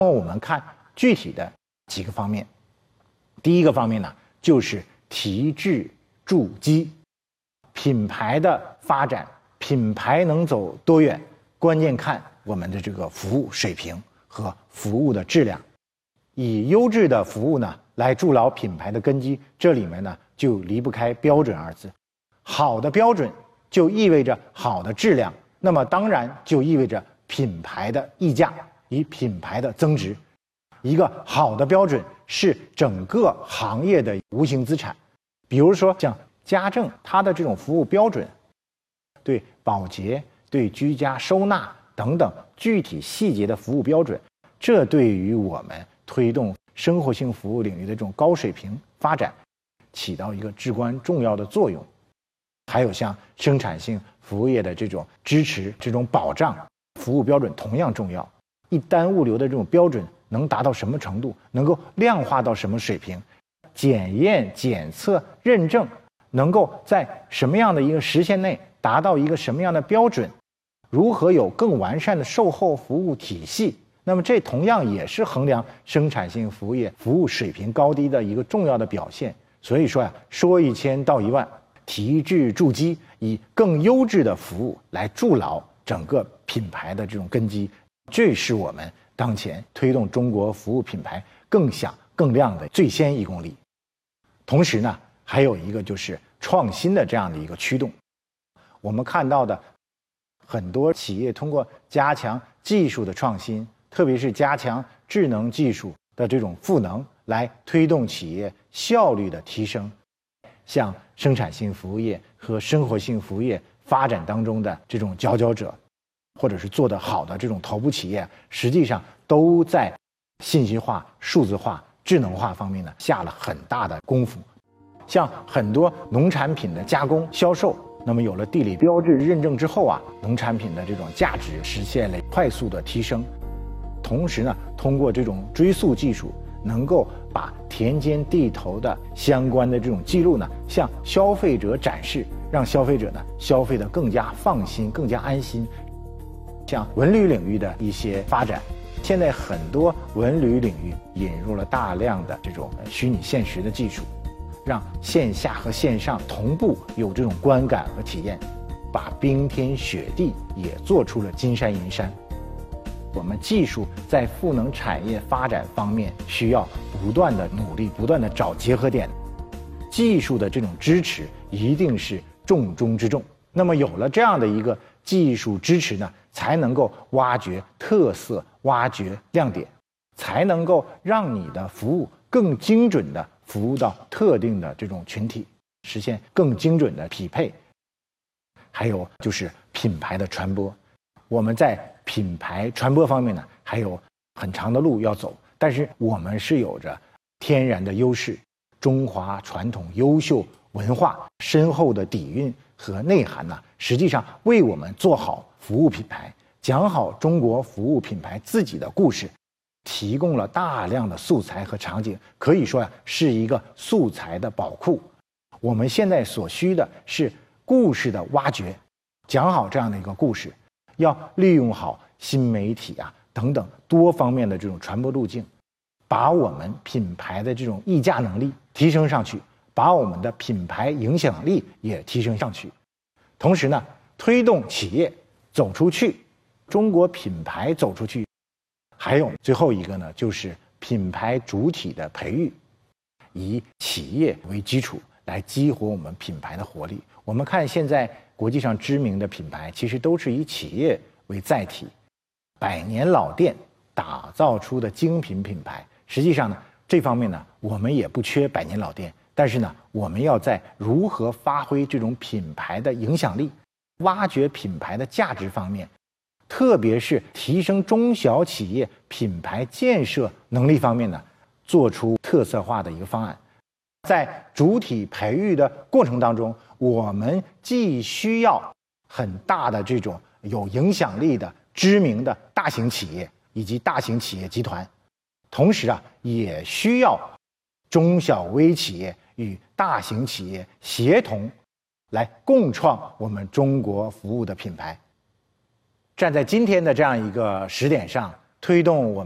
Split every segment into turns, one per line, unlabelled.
我们看具体的几个方面。第一个方面呢，就是提质筑基。品牌的发展，品牌能走多远，关键看我们的这个服务水平和服务的质量。以优质的服务呢来筑牢品牌的根基，这里面呢就离不开标准二字。好的标准就意味着好的质量，那么当然就意味着品牌的溢价以品牌的增值。一个好的标准是整个行业的无形资产。比如说像家政，它的这种服务标准，对保洁、对居家收纳等等具体细节的服务标准，这对于我们推动生活性服务领域的这种高水平发展起到一个至关重要的作用。还有像生产性服务业的这种支持、这种保障，服务标准同样重要。一单物流的这种标准能达到什么程度，能够量化到什么水平，检验、检测、认证能够在什么样的一个时限内达到一个什么样的标准，如何有更完善的售后服务体系，那么这同样也是衡量生产性服务业服务水平高低的一个重要的表现。所以说说一千道一万，提质筑基，以更优质的服务来筑牢整个品牌的这种根基，这是我们当前推动中国服务品牌更响更亮的最先一公里。同时呢，还有一个就是创新的这样的一个驱动。我们看到的很多企业通过加强技术的创新，特别是加强智能技术的这种赋能，来推动企业效率的提升。像生产性服务业和生活性服务业发展当中的这种佼佼者，或者是做得好的这种头部企业，实际上都在信息化、数字化、智能化方面呢下了很大的功夫。像很多农产品的加工销售，那么有了地理标志认证之后啊，农产品的这种价值实现了快速的提升。同时呢，通过这种追溯技术，能够把田间地头的相关的这种记录呢向消费者展示，让消费者呢消费得更加放心、更加安心。像文旅领域的一些发展，现在很多文旅领域引入了大量的这种虚拟现实的技术，让线下和线上同步有这种观感和体验，把冰天雪地也做出了金山银山。我们技术在赋能产业发展方面需要不断的努力，不断的找结合点。技术的这种支持一定是重中之重。那么有了这样的一个技术支持呢，才能够挖掘特色，挖掘亮点，才能够让你的服务更精准的服务到特定的这种群体，实现更精准的匹配。还有就是品牌的传播，我们在品牌传播方面呢还有很长的路要走，但是我们是有着天然的优势，中华传统优秀文化深厚的底蕴和内涵呢，实际上为我们做好服务品牌，讲好中国服务品牌自己的故事，提供了大量的素材和场景，可以说是一个素材的宝库。我们现在所需的是故事的挖掘，讲好这样的一个故事，要利用好新媒体啊等等多方面的这种传播路径，把我们品牌的这种溢价能力提升上去，把我们的品牌影响力也提升上去。同时呢，推动企业走出去，中国品牌走出去。还有最后一个呢，就是品牌主体的培育，以企业为基础来激活我们品牌的活力。我们看现在国际上知名的品牌，其实都是以企业为载体，百年老店打造出的精品品牌。实际上呢，这方面呢，我们也不缺百年老店，但是呢，我们要在如何发挥这种品牌的影响力，挖掘品牌的价值方面，特别是提升中小企业品牌建设能力方面呢，做出特色化的一个方案。在主体培育的过程当中，我们既需要很大的这种有影响力的知名的大型企业以及大型企业集团，同时啊，也需要中小微企业与大型企业协同，来共创我们中国服务的品牌。站在今天的这样一个时点上，推动我们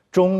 中。